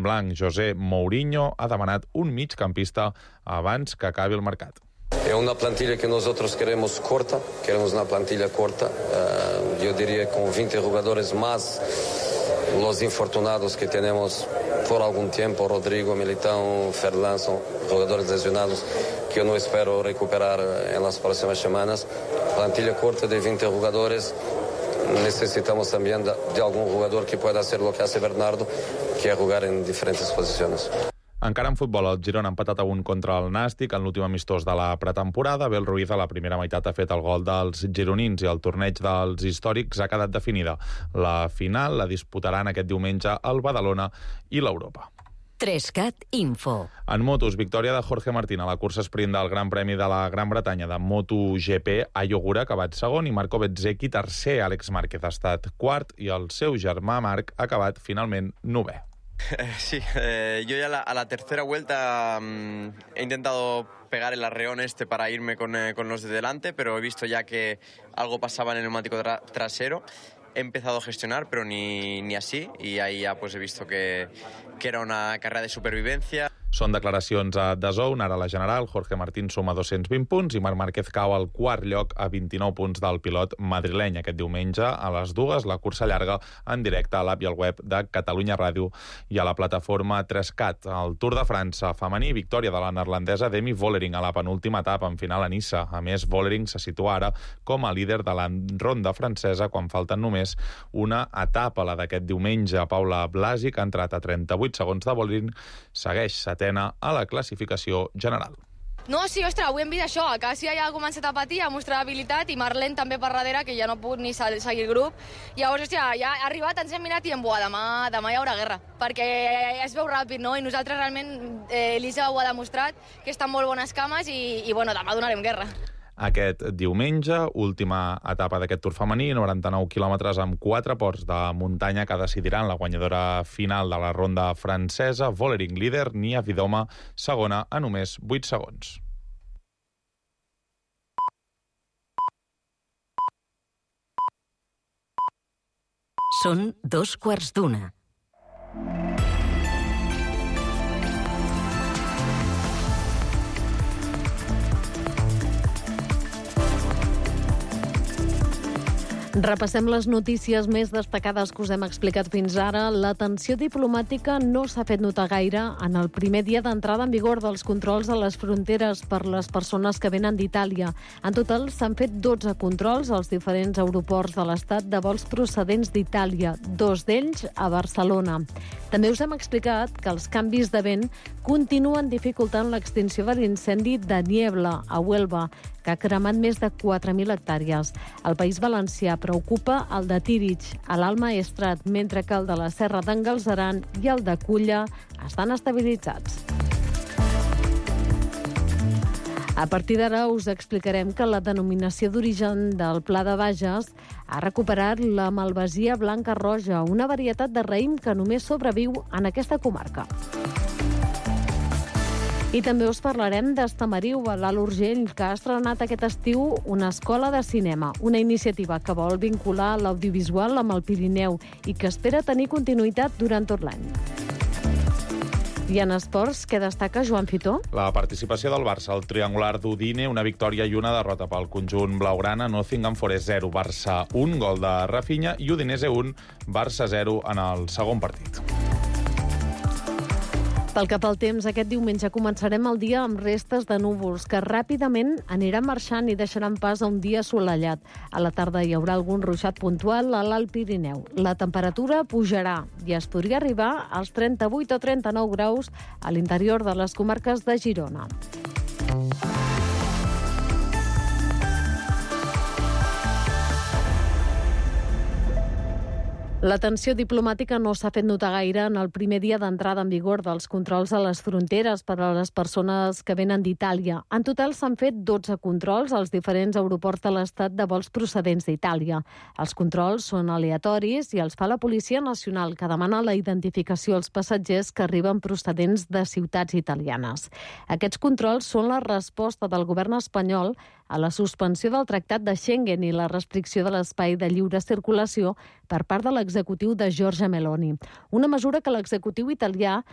blanc, José Mourinho, ha demanat un migcampista abans que acabi el mercat. Es una plantilla que nosotros queremos corta, queremos una plantilla corta, yo diría con 20 jugadores más los infortunados que tenemos por algún tiempo, Rodrigo, Militão, Ferland, son jugadores lesionados que yo no espero recuperar en las próximas semanas. Plantilla corta de 20 jugadores, necesitamos también de algún jugador que pueda hacer lo que hace Bernardo, que es jugar en diferentes posiciones. Encara en futbol, el Girona ha empatat a 1 contra el Nàstic en l'últim amistós de la pretemporada. Abel Ruiz a la primera meitat ha fet el gol dels gironins i el torneig dels històrics ha quedat definida. La final la disputaran aquest diumenge el Badalona i l'Europa. 3CAT Info. En motos, victòria de Jorge Martín a la cursa sprint del Gran Premi de la Gran Bretanya de MotoGP. Ayo Gura ha acabat segon i Marco Bezzecchi tercer. Àlex Márquez ha estat quart i el seu germà Marc ha acabat finalment novè. Sí, yo ya a la tercera vuelta he intentado pegar el arreón para irme con los de delante, pero he visto ya que algo pasaba en el neumático trasero. He empezado a gestionar, pero ni así, y ahí ya pues he visto que era una carrera de supervivencia. Són declaracions a DAZN. Ara la general, Jorge Martín suma 220 punts i Marc Márquez cau al quart lloc a 29 punts del pilot madrileny. Aquest diumenge a les 2, la cursa llarga en directe a l'app i al web de Catalunya Ràdio i a la plataforma 3CAT. El Tour de França femení, victòria de la neerlandesa Demi Vollering a la penúltima etapa en final a Niça. A més, Vollering se situa ara com a líder de la ronda francesa quan falten només una etapa, la d'aquest diumenge. Paula Blasi, que ha entrat a 38 segons de Vollering, segueix setena a la classificació general. No, sí, ostres, avui hem vist això, que sí ja ha començat a patir, a mostrar habilitat, i Marlene també per darrere, que ja no puc ni seguir el grup. Llavors, hòstia, ja ha arribat, ens hem mirat i demà hi haurà guerra, perquè es veu ràpid, no? I nosaltres realment, Elisa ho ha demostrat, que està en molt bones cames i bueno, demà donarem guerra. Aquest diumenge, última etapa d'aquest Tour femení, 99 quilòmetres amb 4 ports de muntanya que decidiran la guanyadora final de la ronda francesa. Vollering líder, Nia Vidoma segona a només 8 segons. Són 2:15. Repassem les notícies més destacades que us hem explicat fins ara. La tensió diplomàtica no s'ha fet notar gaire en el primer dia d'entrada en vigor dels controls a les fronteres per les persones que venen d'Itàlia. En total s'han fet 12 controls als diferents aeroports de l'Estat de vols procedents d'Itàlia, 2 d'ells a Barcelona. També us hem explicat que els canvis de vent continuen dificultant l'extinció de l'incendi de Niebla, a Huelva, que ha cremat més de 4.000 hectàrees. El País Valencià preocupa el de Tírig, a l'Alt Maestrat, mentre que el de la Serra d'en Galceran i el de Culla estan estabilitzats. A partir d'ara us explicarem que la denominació d'origen del Pla de Bages ha recuperat la malvasia blanca roja, una varietat de raïm que només sobreviu en aquesta comarca. I també us parlarem d'Estamariu, a l'Alt Urgell, que ha estrenat aquest estiu una escola de cinema, una iniciativa que vol vincular l'audiovisual amb el Pirineu i que espera tenir continuïtat durant tot l'any. I en esports, què destaca Joan Fitó? La participació del Barça al triangular d'Udine, una victòria i una derrota pel conjunt blaugrana. Nottingham Forest 0, Barça 1, gol de Rafinha, i Udinese 1, Barça 0 en el segon partit. Pel que fa al temps, aquest diumenge començarem el dia amb restes de núvols que ràpidament aniran marxant i deixaran pas a un dia assolellat. A la tarda hi haurà algun ruixat puntual a l'Alt Pirineu. La temperatura pujarà i es podria arribar als 38 o 39 graus a l'interior de les comarques de Girona. La tensió diplomàtica no s'ha fet notar gaire en el primer dia d'entrada en vigor dels controls a les fronteres per a les persones que venen d'Itàlia. En total s'han fet 12 controls als diferents aeroports de l'Estat de vols procedents d'Itàlia. Els controls són aleatoris i els fa la Policia Nacional, que demana la identificació als passatgers que arriben procedents de ciutats italianes. Aquests controls són la resposta del govern espanyol a la suspensió del Tractat de Schengen i la restricció de l'espai de lliure circulació per part de l'executiu de Giorgia Meloni. Una mesura que l'executiu italià